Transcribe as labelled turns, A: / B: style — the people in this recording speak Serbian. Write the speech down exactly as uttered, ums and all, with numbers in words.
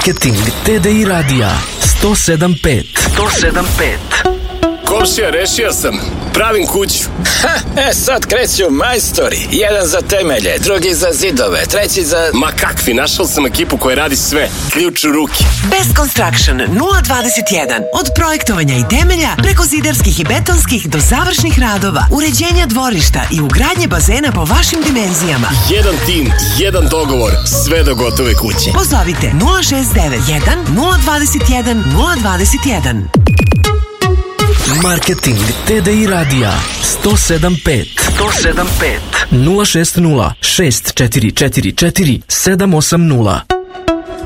A: Marketing T D I radija sto sedam pet. sto sedam pet.
B: Komšija, rešio sam. Pravim kuću.
C: Ha, e sad kreću majstori. Jedan za temelje, drugi za zidove, treći za...
B: Ma kakvi, našao sam ekipu koja radi sve. Ključ u ruki.
D: Best Construction nula dvadeset jedan. Od projektovanja i temelja preko zidarskih i betonskih do završnih radova, uređenja dvorišta i ugradnje bazena po vašim dimenzijama.
B: Jedan tim, jedan dogovor, sve do gotove kuće.
D: Pozovite nula šest devet jedan nula dvadeset jedan nula dvadeset jedan.
A: Marketing T D I radija sto sedam pet. sto sedam pet. nula šest nula šest četiri četiri četiri sedam osam nula.